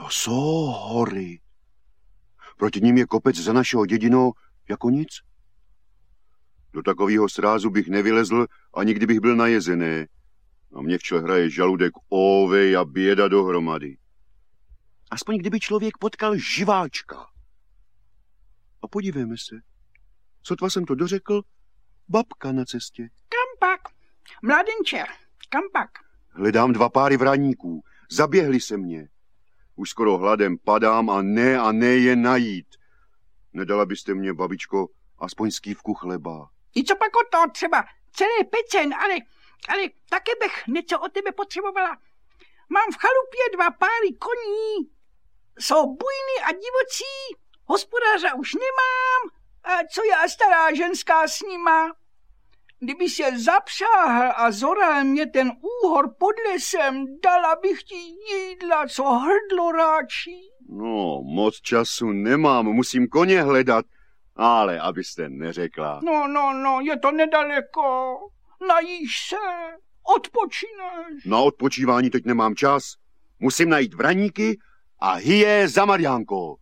To jsou hory. Proti ním je kopec za našeho dědinou jako nic. Do takového srázu bych nevylezl, ani kdybych byl najezený. A mě v čele hraje žaludek, óvej a běda dohromady. Aspoň kdyby člověk potkal živáčka. A podívejme se. Sotva jsem to dořekl, babka na cestě. Kam pak? Mladenče, kam pak? Hledám 2 páry vraníků. Zaběhli se mě. Už skoro hladem padám a ne je najít. Nedala byste mě, babičko, aspoň skývku chleba? I co pak o to třeba? Celý pecen, ale také bych něco od tebe potřebovala. Mám v chalupě 2 páry koní. Jsou bujný a divocí. Hospodáře už nemám. A co já stará ženská s nima? Kdyby se zapřáhl a zoral mě ten úhor pod lesem, dala bych ti jídla, co hrdlo ráčí. No, moc času nemám, musím koně hledat, ale abyste neřekla. No, je to nedaleko. Najíš se, odpočíneš. Na odpočívání teď nemám čas. Musím najít vraníky a hyje za Mariánkou.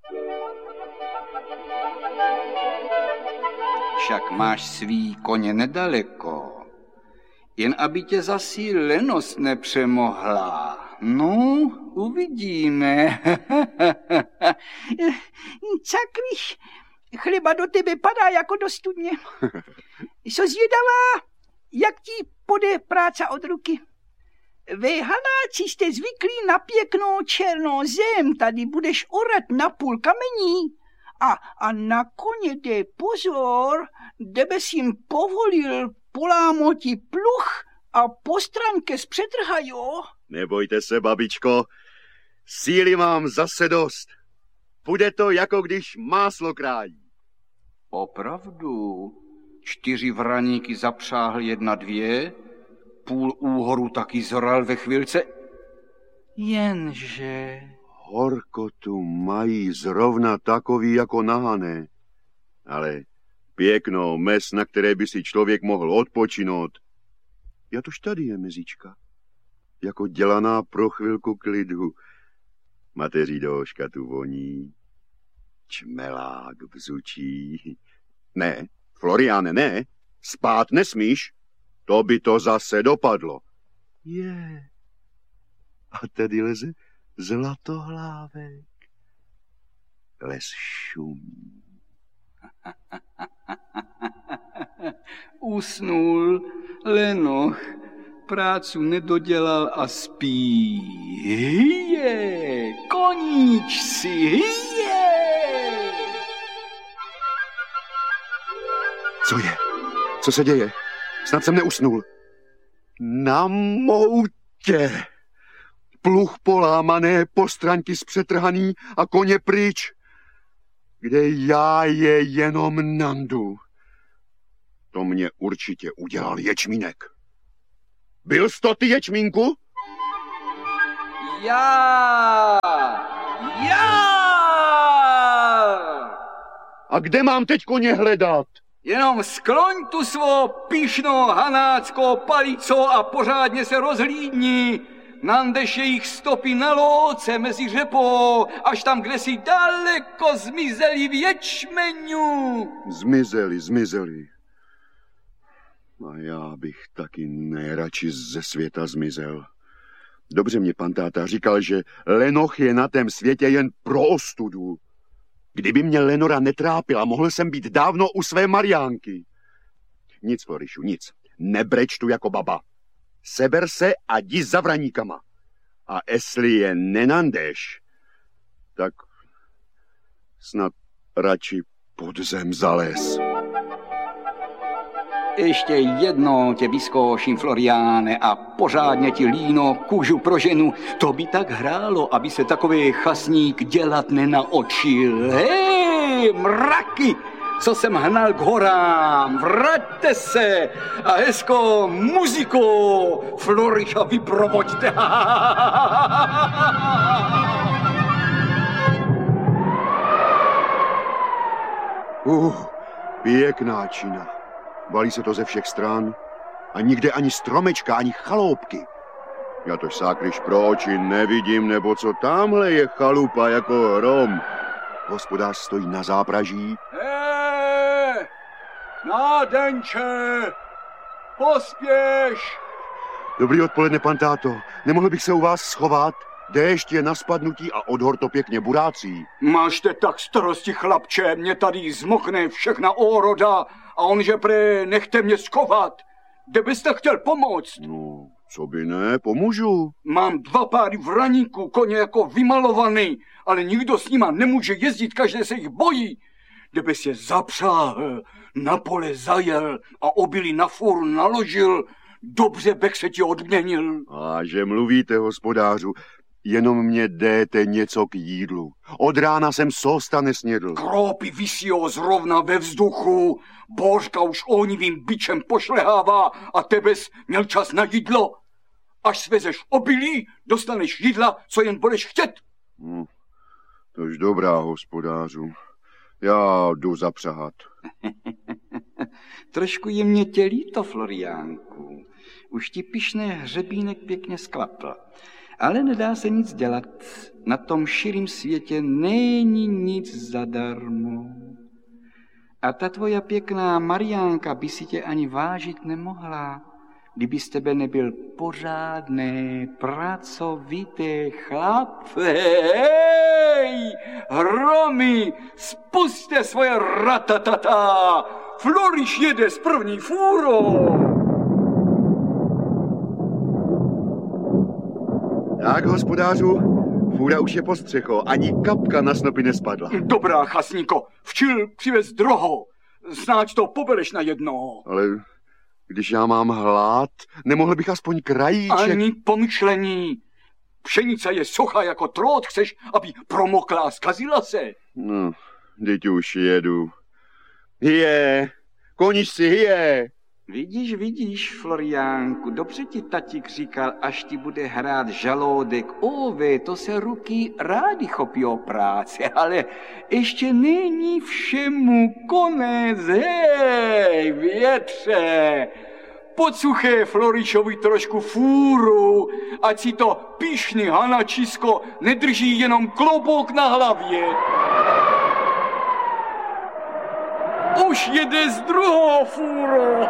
Však máš svý koně nedaleko. Jen aby tě zasi lenost nepřemohla. No, uvidíme. Cakliš, chleba do tebe padá jako do studně. Jsou zvědavá, jak ti půjde práce od ruky. Vy hanáci jste zvyklí na pěknou černou zem, tady budeš orat na půl kamení. A na koně dej pozor, debes jim povolil polámoti pluch a postranke zpřetrhajo. Nebojte se, babičko, síly mám zase dost. Půjde to, jako když máslo krájí. Opravdu, 4 vraníky zapřáhl 1, 2, půl úhoru taky zoral ve chvilce. Jenže... Horkotu mají zrovna takový jako nahané, ale pěknou mes, na které by si člověk mohl odpočinout. Jatož tady je mezička, jako dělaná pro chvilku klidu. Mateří doška tu voní, čmelák bzučí. Ne, Floriane, ne, spát nesmíš, to by to zase dopadlo. Je, a tady leze zlatohlávek. Les šumí. Usnul lenoch, prácu nedodělal a spí. Hyje, koníčci, hyje! Co je? Co se děje? Snad jsem neusnul. Na moutě! Pluh polámané, postranky zpřetrhaný a koně pryč, kde já je jenom nandu. To mě určitě udělal ječmínek. Byl jsi to ty, ječmínku? Já! A kde mám teď koně hledat? Jenom skloň tu svou pyšnou hanáckou palico a pořádně se rozhlídni. Nandeš jejich stopy na louce mezi řepou, až tam, kde si daleko zmizeli v ječmeňu. Zmizeli. A já bych taky nejradši ze světa zmizel. Dobře mě pan táta říkal, že lenoch je na tém světě jen pro ostudu. Kdyby mě lenora netrápila, mohl jsem být dávno u své Mariánky. Nic, Florišu, nic. Nebreč tu jako baba. Seber se a jdi za vraníkama. A jestli je nenandeš, tak snad radši pod zem zalez. Ještě jednou tě vyzkouším, Floriáne, a pořádně ti líno kůžu proženu. To by tak hrálo, aby se takový chasník dělat nenaučil. Hej, mraky, co jsem hnal k horám, vraťte se a hezkou muzikou Floriša vyprovoďte. Pěkná čina. Valí se to ze všech stran a nikde ani stromečka, ani chaloupky. Já to sákryš pro oči nevidím, nebo co tamhle je chalupa jako hrom. Hospodář stojí na zápraží. Nádenče, pospěš! Dobrý odpoledne, pan táto. Nemohl bych se u vás schovat? Déšť je na spadnutí a odhor to pěkně burácí. Mášte tak starosti, chlapče, mě tady zmokne všechna óroda a on že prý nechte mě schovat. Kde byste chtěl pomoct? No, co by ne, pomůžu. Mám 2 páry vraníků, koně jako vymalovaný, ale nikdo s nima nemůže jezdit, každý se jich bojí. Kdybys je zapřáhl, na pole zajel a obilí na fůru naložil, dobře bych se ti odměnil. A že mluvíte, hospodářu, jenom mě dejte něco k jídlu. Od rána jsem sosta nesnědl. Krópy visího zrovna ve vzduchu, Božka už ohnivým bičem pošlehává a tebes měl čas na jídlo. Až svezeš obilí, dostaneš jídla, co jen budeš chtět. Tož dobrá, hospodářu. Já jdu zapřahat. Trošku je mě tě líto, Floriánku. Už ti pyšný hřebínek pěkně sklapl. Ale nedá se nic dělat. Na tom širým světě není nic zadarmo. A ta tvoja pěkná Mariánka by si tě ani vážit nemohla, kdyby z tebe nebyl pořádný, pracovitý chlap. Hej, hromy, spuste svoje ratatata, Floriš jede s první fůrou. Tak, hospodářu, fůra už je po střecho, ani kapka na snopy nespadla. Dobrá, chasníko, včil přivez droho, znáč to pobeleš na jednoho. Ale když já mám hlad, nemohl bych aspoň krajíček? Ani pomyšlení. Pšenice je suchá jako trot, chceš, aby promokla a zkazila se? No, teď už jedu. Hyje, konič si hyje. Vidíš, Floriánku, dobře ti tatík říkal, až ti bude hrát žaludek. Ove, to se ruky rádi chopí o práci, ale ještě není všemu konec. Hej, větře, podsuché Florišovi trošku fůru, ať si to pyšný hanačisko nedrží jenom klobouk na hlavě. Už jede s druhou fůrou.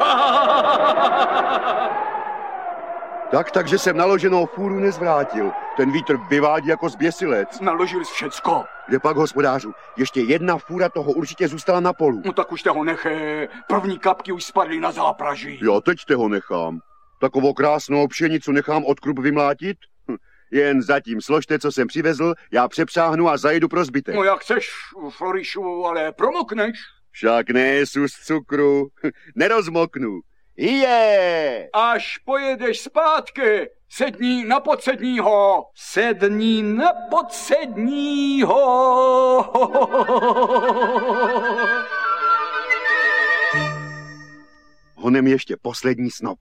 Takže jsem naloženou fůru nezvrátil. Ten vítr vyvádí jako zběsilec. Naložil jsi všecko. Kde pak, hospodářu? Ještě jedna fůra toho určitě zůstala na polu. No tak už te ho nechej. První kapky už spadly na zápraží. Jo, teď te ho nechám. Takovou krásnou pšenicu nechám od krup vymlátit? Jen zatím složte, co jsem přivezl, já přepřáhnu a zajedu pro zbytek. No jak chceš, Florišu, ale promokneš. Však nejesu z cukru, nerozmoknu. Je! Až pojedeš zpátky, sedni na podsedního. Sedni na podsedního. Honem ještě poslední snop.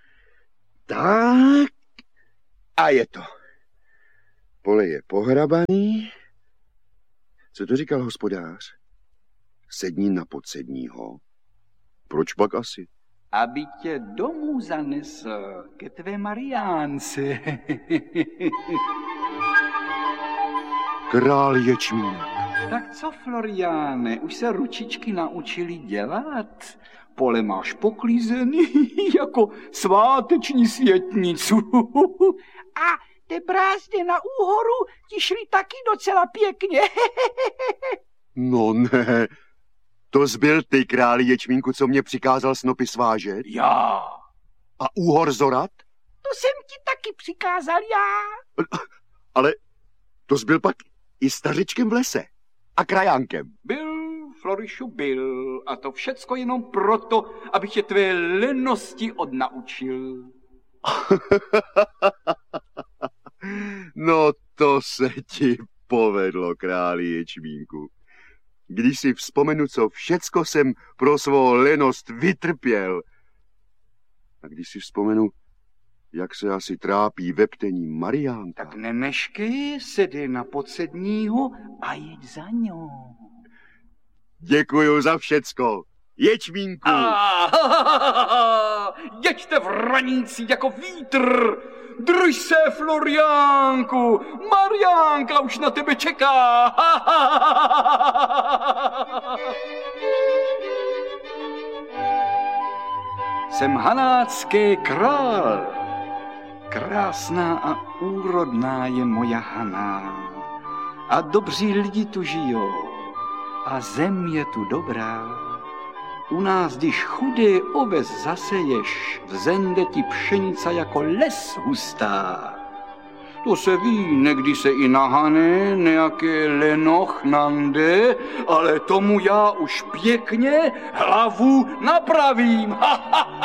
Tak, a je to. Pole je pohrabaný. Co to říkal hospodář? Sedni na podsedního. Proč pak asi? Aby tě domů zanesl ke tvé Mariánce. Král ječmínek. Tak co, Floriáne, už se ručičky naučili dělat? Pole máš poklízený jako sváteční světnicu. A ty brázdy na úhoru ti šly taky docela pěkně. No ne, to zbyl ty, králi ječmínku, co mě přikázal snopy svážet? Já. A úhor zorat? To jsem ti taky přikázal já. Ale to zbyl pak i stařečkem v lese a krajánkem. Byl, Florišu, byl. A to všecko jenom proto, abych tě tvé lenosti odnaučil. No to se ti povedlo, králi ječmínku. Když si vzpomenu, co všecko jsem pro svou lenost vytrpěl. A když si vzpomenu, jak se asi trápí ve ptení Mariánka. Tak nemeškej, sedej na podsedního a jeď za ňou. Děkuju za všecko, ječmínku. Jeďte v raníci jako vítr. Drž se, Floriánku, Mariánka už na tebe čeká. Jsem hanácký král. Krásná a úrodná je moja Haná. A dobří lidi tu žijou. A zem je tu dobrá. U nás, když chudý oves zaseješ, vzende ti pšenica jako les hustá. To se ví, někdy se i na Hané nějaké lenoch nande, ale tomu já už pěkně hlavu napravím.